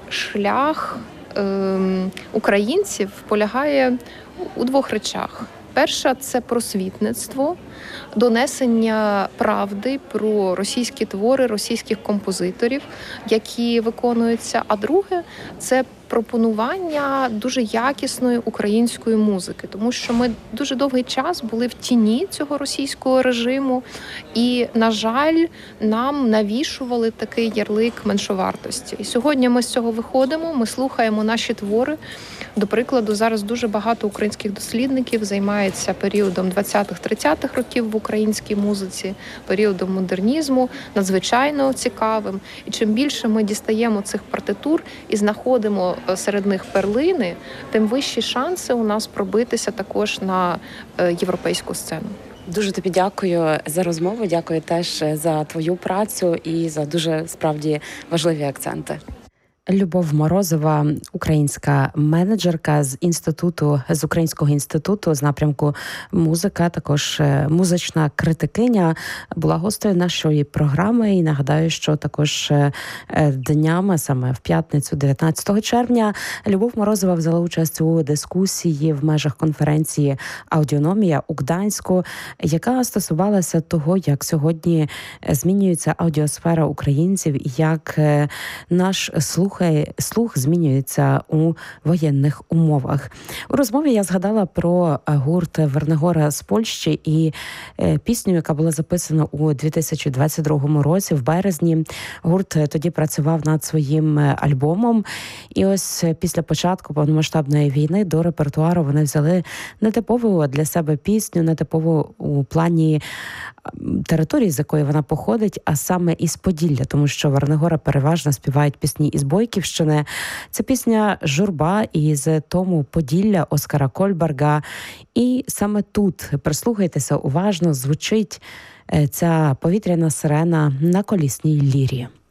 шлях українців полягає у двох речах. Перша – це просвітництво, донесення правди про російські твори, російських композиторів, які виконуються. А друге – це пропонування дуже якісної української музики. Тому що ми дуже довгий час були в тіні цього російського режиму і, на жаль, нам навішували такий ярлик меншовартості. І сьогодні ми з цього виходимо, ми слухаємо наші твори. До прикладу, зараз дуже багато українських дослідників займається періодом 20-30-х років в українській музиці, періодом модернізму, надзвичайно цікавим. І чим більше ми дістаємо цих партитур і знаходимо серед них перлини, тим вищі шанси у нас пробитися також на європейську сцену. Дуже тобі дякую за розмову, дякую теж за твою працю і за дуже, справді, важливі акценти. Любов Морозова, українська менеджерка з Українського інституту з напрямку музика, також музична критикиня, була гостею нашої програми. І нагадаю, що також днями, саме в п'ятницю, 19 червня, Любов Морозова взяла участь у дискусії в межах конференції «Аудіономія» у Гданську, яка стосувалася того, як сьогодні змінюється аудіосфера українців і як наш слух змінюється у воєнних умовах. У розмові я згадала про гурт Вернигора з Польщі і пісню, яка була записана у 2022 році, в березні. Гурт тоді працював над своїм альбомом. І ось після початку повномасштабної війни до репертуару вони взяли нетипову для себе пісню, нетипову у плані території, з якої вона походить, а саме із Поділля, тому що Вернигора переважно співають пісні із Бойківщини. Це пісня «Журба» із тому Поділля Оскара Кольберга. І саме тут, прислухайтеся уважно, звучить ця повітряна сирена на колісній лірі.